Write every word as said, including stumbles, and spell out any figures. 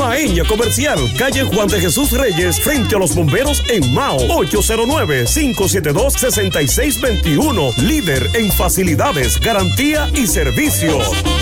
Maeña Comercial, calle Juan de Jesús Reyes, frente a los bomberos en Mao. ocho cero nueve, cinco siete dos, seis seis dos uno. Líder en facilidades, garantía y servicios.